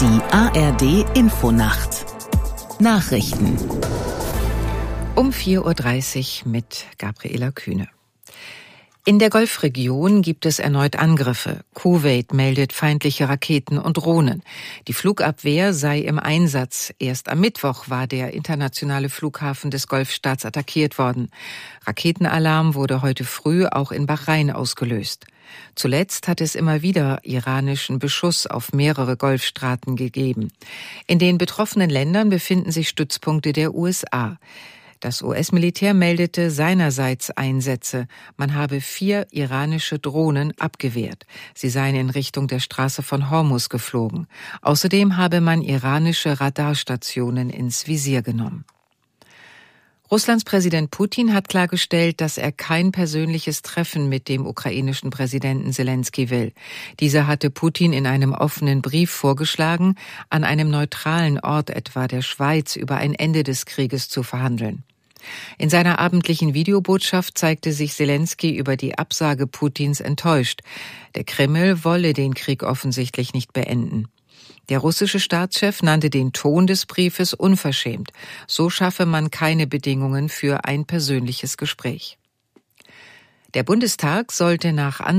Die ARD-Infonacht Nachrichten um 4:30 Uhr mit Gabriela Kühne. In der Golfregion gibt es erneut Angriffe. Kuwait meldet feindliche Raketen und Drohnen. Die Flugabwehr sei im Einsatz. Erst am Mittwoch war der internationale Flughafen des Golfstaats attackiert worden. Raketenalarm wurde heute früh auch in Bahrain ausgelöst. Zuletzt hat es immer wieder iranischen Beschuss auf mehrere Golfstaaten gegeben. In den betroffenen Ländern befinden sich Stützpunkte der USA. Das US-Militär meldete seinerseits Einsätze. Man habe 4 iranische Drohnen abgewehrt. Sie seien in Richtung der Straße von Hormuz geflogen. Außerdem habe man iranische Radarstationen ins Visier genommen. Russlands Präsident Putin hat klargestellt, dass er kein persönliches Treffen mit dem ukrainischen Präsidenten Selenskyj will. Dieser hatte Putin in einem offenen Brief vorgeschlagen, an einem neutralen Ort, etwa der Schweiz, über ein Ende des Krieges zu verhandeln. In seiner abendlichen Videobotschaft zeigte sich Selenskyj über die Absage Putins enttäuscht. Der Kreml wolle den Krieg offensichtlich nicht beenden. Der russische Staatschef nannte den Ton des Briefes unverschämt. So schaffe man keine Bedingungen für ein persönliches Gespräch. Der Bundestag sollte nach